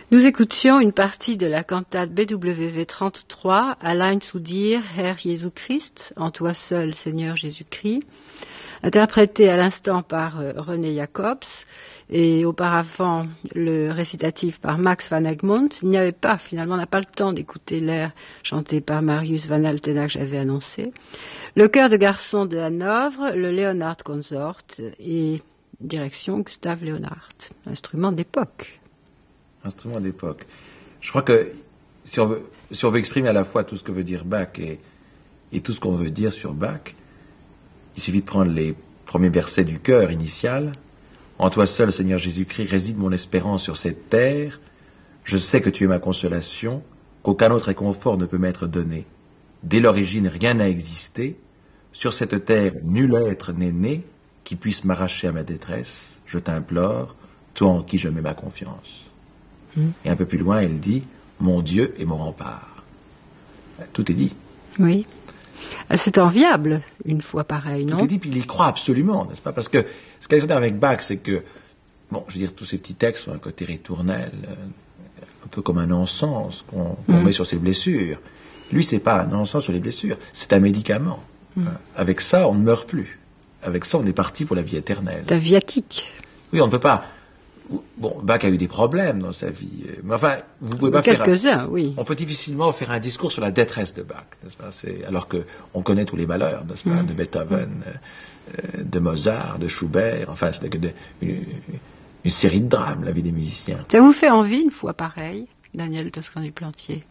Nous écoutions une partie de la cantate BWV 33, Allein zu dir, Herr Jésus Christ, en toi seul, Seigneur Jésus-Christ, interprétée à l'instant par René Jacobs et auparavant le récitatif par Max van Egmond. Il n'y avait pas, finalement, on n'a pas le temps d'écouter l'air chanté par Marius van Altena que j'avais annoncé. Le chœur de garçons de Hanovre, le Leonhard Consort et direction Gustave Leonhard, instrument d'époque. Instrument d'époque. Je crois que si on veut exprimer à la fois tout ce que veut dire Bach et tout ce qu'on veut dire sur Bach, il suffit de prendre les premiers versets du chœur initial. En toi seul, Seigneur Jésus-Christ, réside mon espérance sur cette terre. Je sais que tu es ma consolation, qu'aucun autre réconfort ne peut m'être donné. Dès l'origine, rien n'a existé. Sur cette terre, nul être n'est né qui puisse m'arracher à ma détresse. Je t'implore, toi en qui je mets ma confiance. Et un peu plus loin, elle dit « Mon Dieu est mon rempart ». Tout est dit. Oui. C'est enviable, une fois pareil, non? Tout est dit, puis il y croit absolument, n'est-ce pas? Parce que ce qu'il y a avec Bach, c'est que, bon, je veux dire, tous ces petits textes ont un côté ritournel, un peu comme un encens qu'on met sur ses blessures. Lui, c'est pas un encens sur les blessures, c'est un médicament. Avec ça, on ne meurt plus. Avec ça, on est parti pour la vie éternelle. C'est un viatique. Oui, on ne peut pas... Bon, Bach a eu des problèmes dans sa vie, mais enfin, vous pouvez pas quelques-uns, oui. On peut difficilement faire un discours sur la détresse de Bach, n'est-ce pas? Alors que on connaît tous les malheurs, n'est-ce pas, de Beethoven, de Mozart, de Schubert, enfin, c'est une série de drames, la vie des musiciens. Ça vous fait envie une fois pareil, Daniel Toscan du Plantier?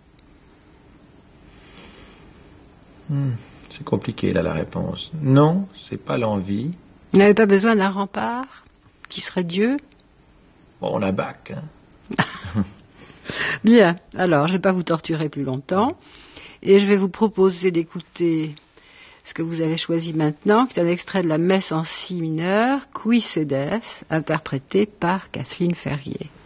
C'est compliqué là la réponse. Non, c'est pas l'envie. Vous n'avez pas besoin d'un rempart qui serait Dieu? Bon, on a Bach, hein. Bien, alors je ne vais pas vous torturer plus longtemps et je vais vous proposer d'écouter ce que vous avez choisi maintenant, qui est un extrait de la messe en si mineur, Qui sedes, interprété par Kathleen Ferrier.